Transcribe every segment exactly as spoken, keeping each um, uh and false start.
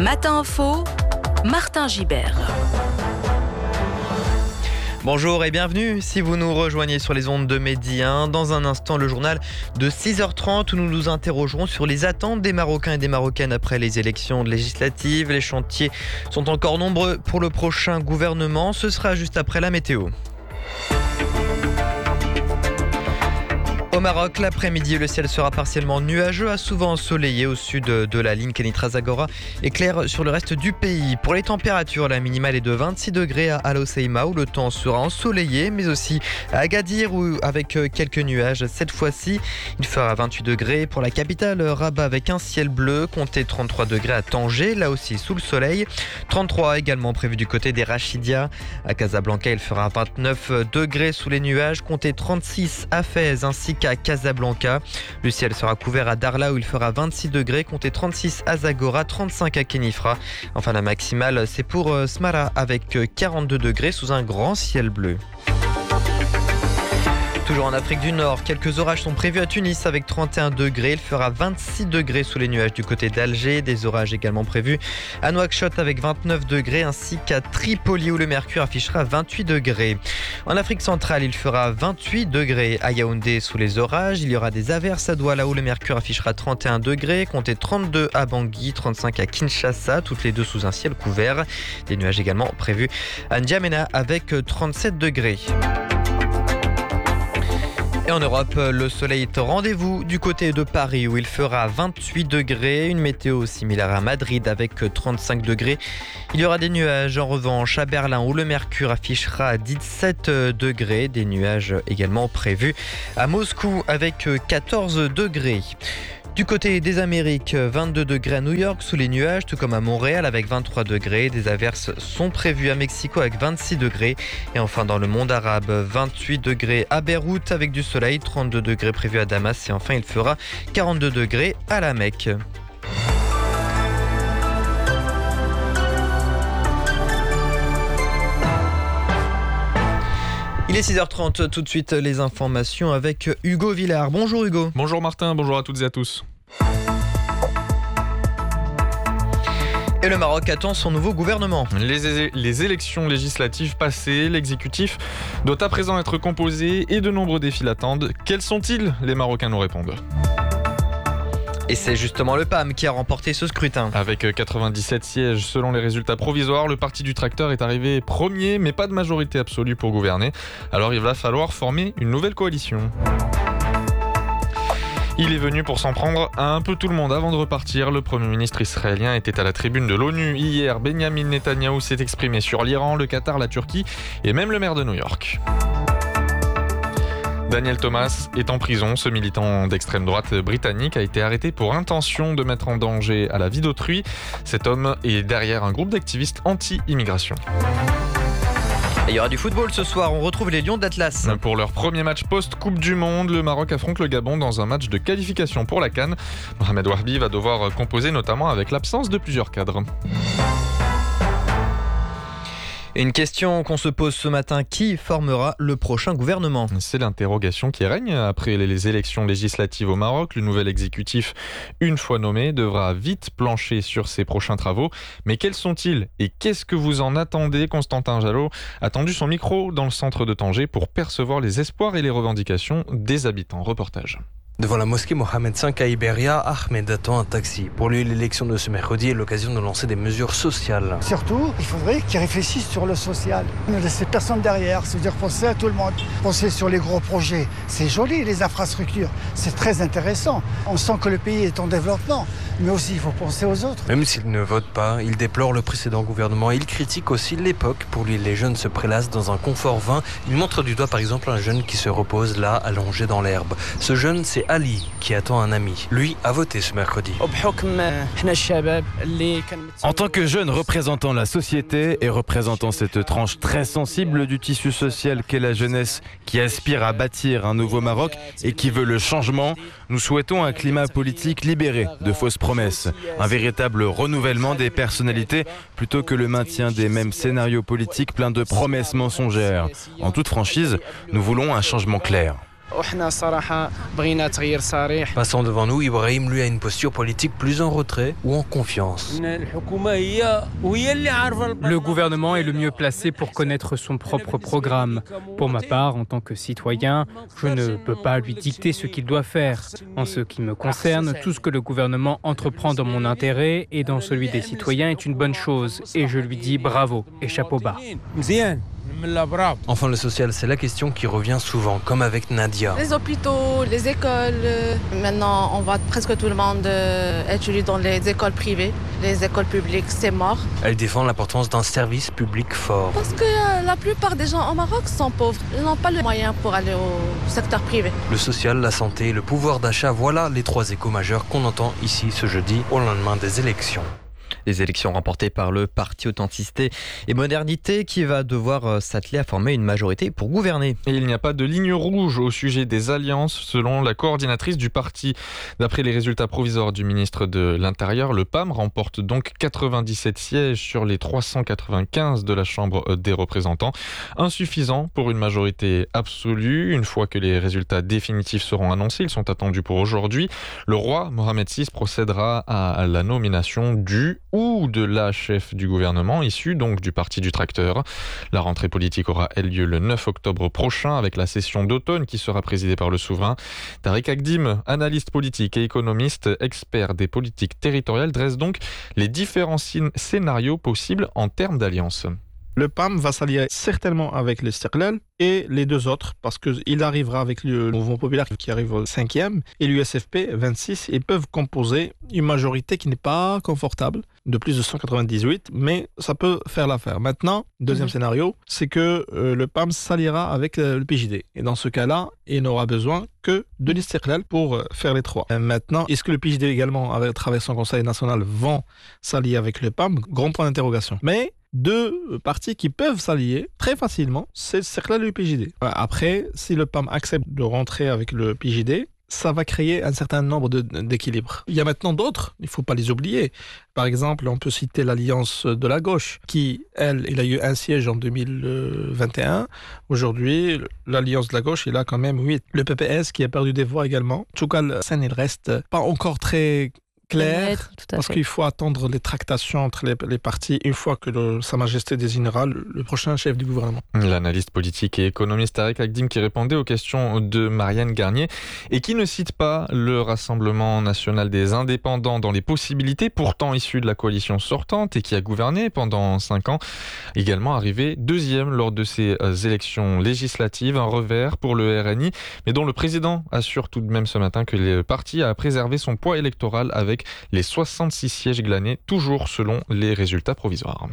Matin Info, Martin Gibert. Bonjour et bienvenue si vous nous rejoignez sur les ondes de Medi un. Dans un instant, le journal de six heures trente où nous nous interrogerons sur les attentes des Marocains et des Marocaines après les élections législatives. Les chantiers sont encore nombreux pour le prochain gouvernement. Ce sera juste après la météo. Au Maroc, l'après-midi, le ciel sera partiellement nuageux, à souvent ensoleillé au sud de la ligne Kenitra-Zagora et clair sur le reste du pays. Pour les températures, la minimale est de vingt-six degrés à Al Hoceima où le temps sera ensoleillé, mais aussi à Agadir où avec quelques nuages. Cette fois-ci, il fera vingt-huit degrés pour la capitale Rabat avec un ciel bleu, comptez trente-trois degrés à Tanger, là aussi sous le soleil. trente-trois également prévu du côté des Rachidia. À Casablanca, il fera vingt-neuf degrés sous les nuages, comptez trente-six à Fès ainsi qu'à Casablanca. Le ciel sera couvert à Darla où il fera vingt-six degrés, comptez trente-six à Zagora, trente-cinq à Kenifra. Enfin, la maximale, c'est pour Smara avec quarante-deux degrés sous un grand ciel bleu. Toujours en Afrique du Nord, quelques orages sont prévus à Tunis avec trente et un degrés. Il fera vingt-six degrés sous les nuages du côté d'Alger. Des orages également prévus à Nouakchott avec vingt-neuf degrés ainsi qu'à Tripoli où le mercure affichera vingt-huit degrés. En Afrique centrale, il fera vingt-huit degrés à Yaoundé sous les orages. Il y aura des averses à Douala où le mercure affichera trente et un degrés. Comptez trente-deux à Bangui, trente-cinq à Kinshasa, toutes les deux sous un ciel couvert. Des nuages également prévus à N'Djamena avec trente-sept degrés. Et en Europe, le soleil est au rendez-vous du côté de Paris où il fera vingt-huit degrés. Une météo similaire à Madrid avec trente-cinq degrés. Il y aura des nuages en revanche à Berlin où le mercure affichera dix-sept degrés. Des nuages également prévus à Moscou avec quatorze degrés. Du côté des Amériques, vingt-deux degrés à New York sous les nuages, tout comme à Montréal avec vingt-trois degrés. Des averses sont prévues à Mexico avec vingt-six degrés. Et enfin dans le monde arabe, vingt-huit degrés à Beyrouth avec du soleil, trente-deux degrés prévus à Damas. Et enfin il fera quarante-deux degrés à la Mecque. Il est six heures trente, tout de suite les informations avec Hugo Villard. Bonjour Hugo. Bonjour Martin, bonjour à toutes et à tous. Et le Maroc attend son nouveau gouvernement. Les, les élections législatives passées, l'exécutif doit à présent être composé et de nombreux défis l'attendent. Quels sont-ils ? Les Marocains nous répondent. Et c'est justement le P A M qui a remporté ce scrutin. Avec quatre-vingt-dix-sept sièges selon les résultats provisoires, le parti du tracteur est arrivé premier, mais pas de majorité absolue pour gouverner. Alors il va falloir former une nouvelle coalition. Il est venu pour s'en prendre à un peu tout le monde avant de repartir. Le Premier ministre israélien était à la tribune de l'ONU hier. Benjamin Netanyahou s'est exprimé sur l'Iran, le Qatar, la Turquie et même le maire de New York. Daniel Thomas est en prison. Ce militant d'extrême droite britannique a été arrêté pour intention de mettre en danger à la vie d'autrui. Cet homme est derrière un groupe d'activistes anti-immigration. Et il y aura du football ce soir, on retrouve les Lions d'Atlas. Pour leur premier match post-Coupe du Monde, le Maroc affronte le Gabon dans un match de qualification pour la CAN. Mohamed Warbi va devoir composer notamment avec l'absence de plusieurs cadres. Une question qu'on se pose ce matin, qui formera le prochain gouvernement ? C'est l'interrogation qui règne après les élections législatives au Maroc. Le nouvel exécutif, une fois nommé, devra vite plancher sur ses prochains travaux. Mais quels sont-ils et qu'est-ce que vous en attendez ? Constantin Jalot a tendu son micro dans le centre de Tanger pour percevoir les espoirs et les revendications des habitants. Reportage. Devant la mosquée Mohamed cinq à Iberia, Ahmed attend un taxi. Pour lui, l'élection de ce mercredi est l'occasion de lancer des mesures sociales. Surtout, il faudrait qu'ils réfléchissent sur le social. Ne laissez personne derrière, c'est-à-dire penser à tout le monde. Penser sur les gros projets. C'est joli, les infrastructures. C'est très intéressant. On sent que le pays est en développement. Mais aussi, il faut penser aux autres. Même s'il ne vote pas, il déplore le précédent gouvernement. Il critique aussi l'époque. Pour lui, les jeunes se prélassent dans un confort vain. Il montre du doigt, par exemple, un jeune qui se repose là, allongé dans l'herbe. Ce jeune, c'est Ali, qui attend un ami. Lui a voté ce mercredi. En tant que jeune représentant la société et représentant cette tranche très sensible du tissu social qu'est la jeunesse qui aspire à bâtir un nouveau Maroc et qui veut le changement, nous souhaitons un climat politique libéré de fausses promesses, un véritable renouvellement des personnalités plutôt que le maintien des mêmes scénarios politiques pleins de promesses mensongères. En toute franchise, nous voulons un changement clair. Passant devant nous, Ibrahim lui a une posture politique plus en retrait ou en confiance. Le gouvernement est le mieux placé pour connaître son propre programme. Pour ma part, en tant que citoyen, je ne peux pas lui dicter ce qu'il doit faire. En ce qui me concerne, tout ce que le gouvernement entreprend dans mon intérêt et dans celui des citoyens est une bonne chose. Et je lui dis bravo et chapeau bas. Enfin, le social, c'est la question qui revient souvent, comme avec Nadia. Les hôpitaux, les écoles. euh, Maintenant, on voit presque tout le monde euh, étudier dans les écoles privées. Les écoles publiques, c'est mort. Elle défend l'importance d'un service public fort. Parce que euh, la plupart des gens au Maroc sont pauvres. Ils n'ont pas le moyen pour aller au secteur privé. Le social, la santé, le pouvoir d'achat, voilà les trois échos majeurs qu'on entend ici ce jeudi au lendemain des élections. Les élections remportées par le Parti Authenticité et Modernité qui va devoir s'atteler à former une majorité pour gouverner. Et il n'y a pas de ligne rouge au sujet des alliances selon la coordinatrice du parti. D'après les résultats provisoires du ministre de l'Intérieur, le P A M remporte donc quatre-vingt-dix-sept sièges sur les trois cent quatre-vingt-quinze de la Chambre des représentants. Insuffisant pour une majorité absolue. Une fois que les résultats définitifs seront annoncés, ils sont attendus pour aujourd'hui. Le roi Mohamed six procédera à la nomination du ou de la chef du gouvernement, issue donc du parti du tracteur. La rentrée politique aura lieu le neuf octobre prochain avec la session d'automne qui sera présidée par le souverain. Tariq Agdim, analyste politique et économiste, expert des politiques territoriales, dresse donc les différents scénarios possibles en termes d'alliance. Le P A M va s'allier certainement avec l'Istiqlal et les deux autres, parce qu'il arrivera avec le mouvement populaire qui arrive au cinquième et l'U S F P vingt-six. Ils peuvent composer une majorité qui n'est pas confortable, de plus de cent quatre-vingt-dix-huit, mais ça peut faire l'affaire. Maintenant, deuxième mmh. scénario, c'est que euh, le P A M s'alliera avec euh, le P J D. Et dans ce cas-là, il n'aura besoin que de l'Istiqlal pour euh, faire les trois. Et maintenant, est-ce que le P J D également, à travers son conseil national, vont s'allier avec le P A M? Grand point d'interrogation. Mais deux partis qui peuvent s'allier très facilement, c'est le cercle et le P J D. Après, si le P A M accepte de rentrer avec le P J D, ça va créer un certain nombre de, d'équilibres. Il y a maintenant d'autres, il ne faut pas les oublier. Par exemple, on peut citer l'Alliance de la gauche, qui, elle, il a eu un siège en deux mille vingt et un. Aujourd'hui, l'Alliance de la gauche, il a quand même huit. Le P P S, qui a perdu des voix également. En tout cas, la scène, il reste pas encore très clair, parce fait. qu'il faut attendre les tractations entre les, les partis une fois que le, Sa Majesté désignera le, le prochain chef du gouvernement. L'analyste politique et économiste Tariq Agdim qui répondait aux questions de Marianne Garnier et qui ne cite pas le Rassemblement national des indépendants dans les possibilités, pourtant issu de la coalition sortante et qui a gouverné pendant cinq ans, également arrivé deuxième lors de ces élections législatives, un revers pour le R N I, mais dont le président assure tout de même ce matin que le parti a préservé son poids électoral avec les soixante-six sièges glanés, toujours selon les résultats provisoires.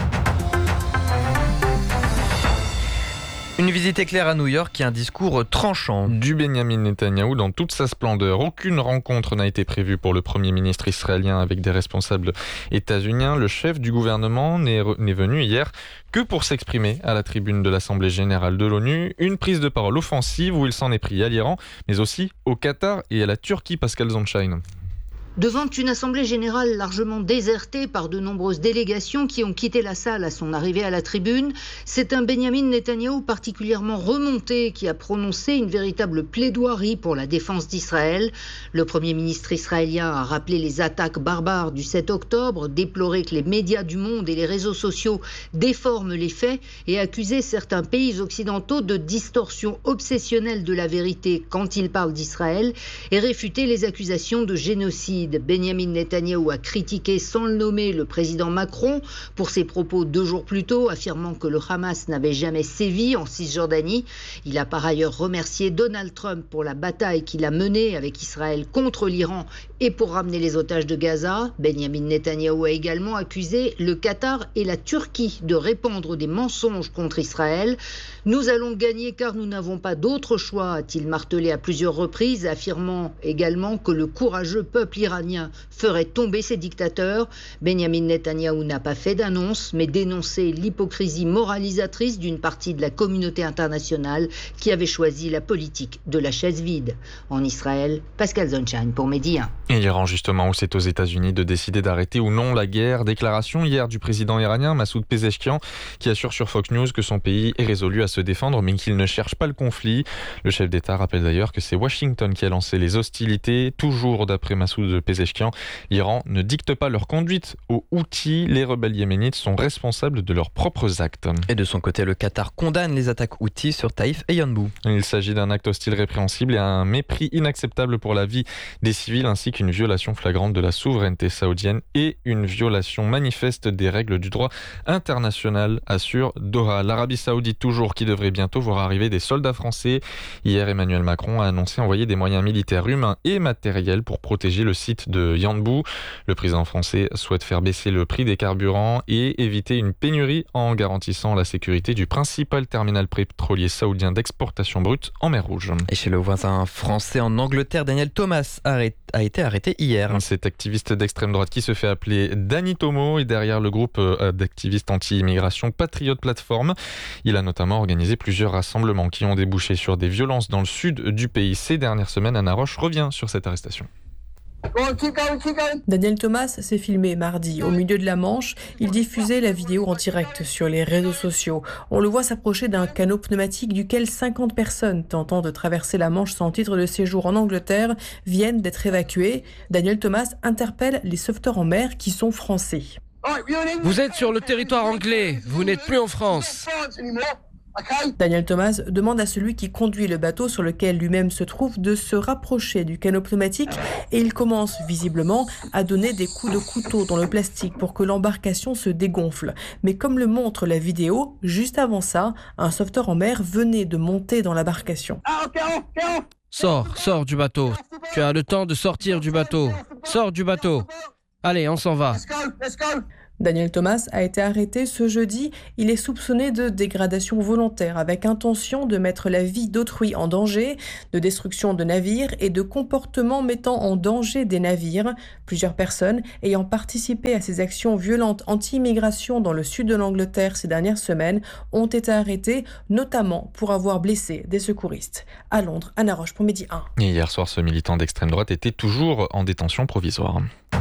Une visite éclair à New York et un discours tranchant. Du Benyamin Netanyahou dans toute sa splendeur. Aucune rencontre n'a été prévue pour le Premier ministre israélien avec des responsables états-uniens. Le chef du gouvernement n'est, re- n'est venu hier que pour s'exprimer à la tribune de l'Assemblée générale de l'ONU. Une prise de parole offensive où il s'en est pris à l'Iran, mais aussi au Qatar et à la Turquie, Pascal Zonshine. Devant une assemblée générale largement désertée par de nombreuses délégations qui ont quitté la salle à son arrivée à la tribune, c'est un Benyamin Netanyahou particulièrement remonté qui a prononcé une véritable plaidoirie pour la défense d'Israël. Le Premier ministre israélien a rappelé les attaques barbares du sept octobre, déploré que les médias du monde et les réseaux sociaux déforment les faits et accusé certains pays occidentaux de distorsion obsessionnelle de la vérité quand ils parlent d'Israël et réfuté les accusations de génocide. Benyamin Netanyahou a critiqué sans le nommer le président Macron pour ses propos deux jours plus tôt, affirmant que le Hamas n'avait jamais sévi en Cisjordanie. Il a par ailleurs remercié Donald Trump pour la bataille qu'il a menée avec Israël contre l'Iran et pour ramener les otages de Gaza. Benyamin Netanyahou a également accusé le Qatar et la Turquie de répandre des mensonges contre Israël. Nous allons gagner car nous n'avons pas d'autre choix, a-t-il martelé à plusieurs reprises, affirmant également que le courageux peuple iranien iranien ferait tomber ces dictateurs. Benyamin Netanyahou n'a pas fait d'annonce, mais dénoncé l'hypocrisie moralisatrice d'une partie de la communauté internationale qui avait choisi la politique de la chaise vide. En Israël, Pascal Zonshine pour Medi un. Et l'Iran justement, où c'est aux États-Unis de décider d'arrêter ou non la guerre. Déclaration hier du président iranien Massoud Pezeshkian qui assure sur Fox News que son pays est résolu à se défendre mais qu'il ne cherche pas le conflit. Le chef d'État rappelle d'ailleurs que c'est Washington qui a lancé les hostilités. Toujours d'après Massoud Pezeshkian, l'Iran ne dicte pas leur conduite aux Houthis. Les rebelles yéménites sont responsables de leurs propres actes. Et de son côté, le Qatar condamne les attaques Houthis sur Taïf et Yanbu. Il s'agit d'un acte hostile répréhensible et un mépris inacceptable pour la vie des civils ainsi qu'une violation flagrante de la souveraineté saoudienne et une violation manifeste des règles du droit international, assure Doha. L'Arabie Saoudite toujours qui devrait bientôt voir arriver des soldats français. Hier, Emmanuel Macron a annoncé envoyer des moyens militaires humains et matériels pour protéger le site de Yanbu. Le président français souhaite faire baisser le prix des carburants et éviter une pénurie en garantissant la sécurité du principal terminal pétrolier saoudien d'exportation brute en mer Rouge. Et chez le voisin français en Angleterre, Daniel Thomas a été arrêté hier. Cet activiste d'extrême droite qui se fait appeler Danny Tomo est derrière le groupe d'activistes anti-immigration Patriot Platform. Il a notamment organisé plusieurs rassemblements qui ont débouché sur des violences dans le sud du pays. Ces dernières semaines, Anna Roche revient sur cette arrestation. Daniel Thomas s'est filmé mardi au milieu de la Manche. Il diffusait la vidéo en direct sur les réseaux sociaux. On le voit s'approcher d'un canot pneumatique duquel cinquante personnes tentant de traverser la Manche sans titre de séjour en Angleterre viennent d'être évacuées. Daniel Thomas interpelle les sauveteurs en mer qui sont français. Vous êtes sur le territoire anglais, vous n'êtes plus en France. Daniel Thomas demande à celui qui conduit le bateau sur lequel lui-même se trouve de se rapprocher du canot pneumatique et il commence visiblement à donner des coups de couteau dans le plastique pour que l'embarcation se dégonfle. Mais comme le montre la vidéo, juste avant ça, un sauveteur en mer venait de monter dans l'embarcation. Sors, sors du bateau. Tu as le temps de sortir du bateau. Sors du bateau. Allez, on s'en va. Daniel Thomas a été arrêté ce jeudi. Il est soupçonné de dégradation volontaire avec intention de mettre la vie d'autrui en danger, de destruction de navires et de comportement mettant en danger des navires. Plusieurs personnes ayant participé à ces actions violentes anti-immigration dans le sud de l'Angleterre ces dernières semaines ont été arrêtées, notamment pour avoir blessé des secouristes. À Londres, Anna Roche pour Medi un. Et hier soir, ce militant d'extrême droite était toujours en détention provisoire.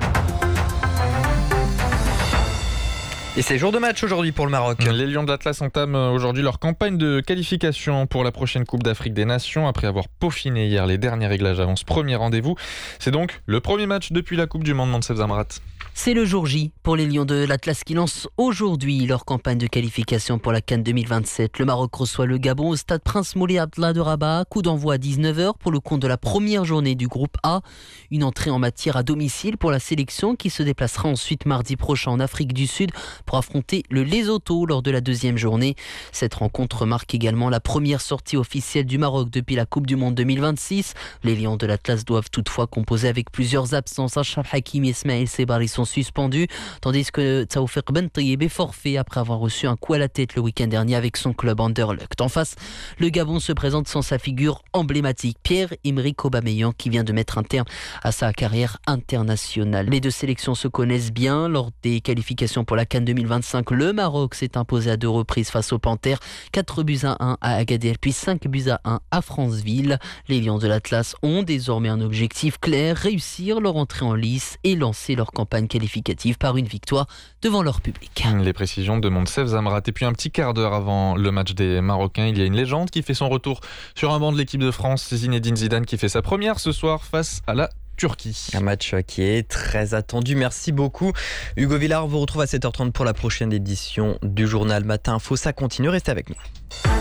Et c'est jour de match aujourd'hui pour le Maroc. Les Lions de l'Atlas entament aujourd'hui leur campagne de qualification pour la prochaine Coupe d'Afrique des Nations après avoir peaufiné hier les derniers réglages avant ce premier rendez-vous. C'est donc le premier match depuis la Coupe du Monde, Moncef Zamrat. C'est le jour J pour les Lions de l'Atlas qui lancent aujourd'hui leur campagne de qualification pour la CAN deux mille vingt-sept. Le Maroc reçoit le Gabon au stade Prince Moulay Abdallah de Rabat. Coup d'envoi à dix-neuf heures pour le compte de la première journée du groupe A. Une entrée en matière à domicile pour la sélection qui se déplacera ensuite mardi prochain en Afrique du Sud pour affronter le Lesotho lors de la deuxième journée. Cette rencontre marque également la première sortie officielle du Maroc depuis la Coupe du Monde deux mille vingt-six. Les Lions de l'Atlas doivent toutefois composer avec plusieurs absences. Achraf Hakimi et Ismaël Sebari sont suspendus, tandis que Taoufik Ben Taïeb est forfait après avoir reçu un coup à la tête le week-end dernier avec son club Anderlecht. En face, le Gabon se présente sans sa figure emblématique, Pierre-Emerick Aubameyang, qui vient de mettre un terme à sa carrière internationale. Les deux sélections se connaissent bien. Lors des qualifications pour la CAN deux mille vingt-cinq, le Maroc s'est imposé à deux reprises face aux Panthères, quatre buts à un à Agadir, puis cinq buts à un à Franceville. Les Lions de l'Atlas ont désormais un objectif clair, réussir leur entrée en lice et lancer leur campagne qualificative par une victoire devant leur public. Les précisions de Moncef Zamrat. Et puis un petit quart d'heure avant le match des Marocains, il y a une légende qui fait son retour sur un banc de l'équipe de France, Zinedine Zidane, qui fait sa première ce soir face à la Turquie. Un match qui est très attendu. Merci beaucoup. Hugo Villard vous retrouve à sept heures trente pour la prochaine édition du journal Matin Info. Ça continue, restez avec nous.